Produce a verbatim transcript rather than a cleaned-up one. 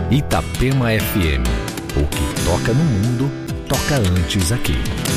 Itapema F M. O que toca no mundo, toca antes aqui.